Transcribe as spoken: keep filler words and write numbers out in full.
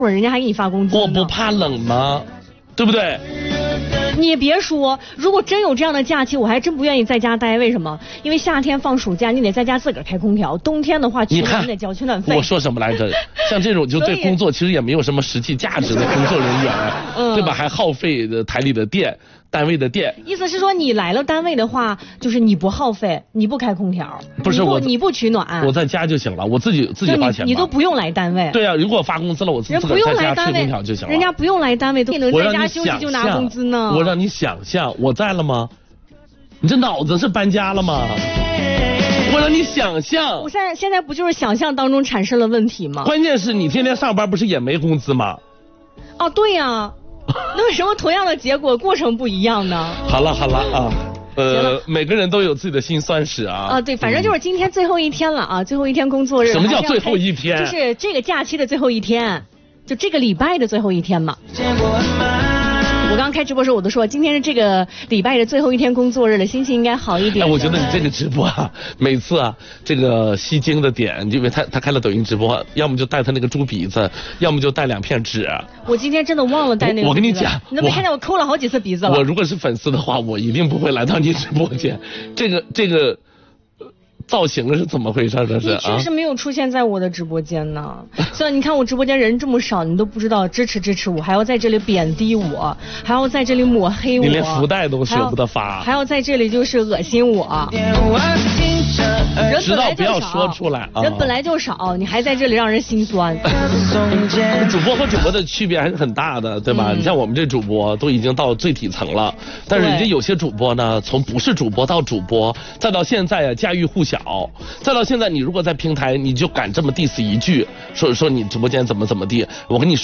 会儿人家还给你发工资呢。 我不怕冷吗？对不对？ 你也别说，如果真有这样的假期，我还真不愿意在家待。为什么？因为夏天放暑假，你得在家自个儿开空调；冬天的话，取暖你得交取暖费。 我说什么来着？像这种就对工作其实也没有什么实际价值的工作人员，嗯、对吧？还耗费的台里的电。单位的电， 意思是说你来了单位的话，就是你不耗费，你不开空调， 不是我你不取暖， 我在家就行了，我自己自己花钱你，你都不用来单位。 对啊，如果发工资了，我自己在家吹空调就行了。 人家不用来单位，都能在家休息就拿工资呢。 我让你想象，我在了吗？你这脑子是搬家了吗？我让你想象。 我现在现在不就是想象当中产生了问题吗？ 关键是你天天上班不是也没工资吗？ 哦，对呀、啊。那为什么同样的结果过程不一样呢？ 好了好了啊，呃，每个人都有自己的辛酸史啊。 啊，对，反正就是今天最后一天了啊，最后一天工作日。 什么叫最后一天？ 就是这个假期的最后一天，就这个礼拜的最后一天嘛。我刚开直播时候我都说，今天是这个礼拜的最后一天工作日了，心情应该好一点。 哎，我觉得你这个直播啊，每次啊，这个吸睛的点，因为他他开了抖音直播，要么就带他那个猪鼻子，要么就带两片纸。 我今天真的忘了带那个。 我跟你讲， 你都没看见我抠了好几次鼻子了。 我如果是粉丝的话，我一定不会来到你直播间。这个这个。造型是怎么回事？这是你确实没有出现在我的直播间呢。虽然你看我直播间人这么少，你都不知道支持支持我，还要在这里贬低我，还要在这里抹黑我， 你连福袋都舍不得发， 还要在这里就是恶心我。人知道不要说出来啊！ 人本来就少，你还在这里让人心酸。 主播和主播的区别还是很大的，对吧？嗯、你像我们这主播都已经到最底层了，但是人家有些主播呢，从不是主播到主播，再到现在啊家喻户晓。再到现在，你如果在平台，你就敢这么 diss 一句，说说你直播间怎么怎么地，我跟你说。